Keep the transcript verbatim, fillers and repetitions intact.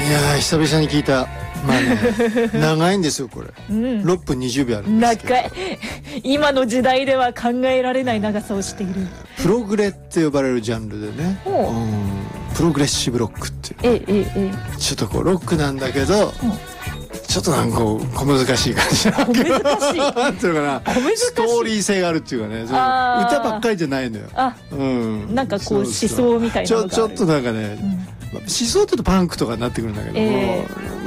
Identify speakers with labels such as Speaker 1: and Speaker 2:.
Speaker 1: いやー久々に聞いた。まあね長いんですよこれ、うん、ろっぷんにじゅうびょうあるんですけど、
Speaker 2: 長い今の時代では考えられない長さをしている。
Speaker 1: プログレって呼ばれるジャンルでね、うん、プログレッシブロックっていう、ええええ、ちょっとこうロックなんだけど、うん、ちょっとなんかこう小難しい感じな
Speaker 2: 小難しい
Speaker 1: なんていうかな、ストーリー性があるっていうかね、その歌ばっかりじゃないのよ。あ、
Speaker 2: うん、なんかこう思想みたいなのがある。
Speaker 1: ちょ、ちょっとなんかね、うん、思想って言うとパンクとかになってくるんだけども、えー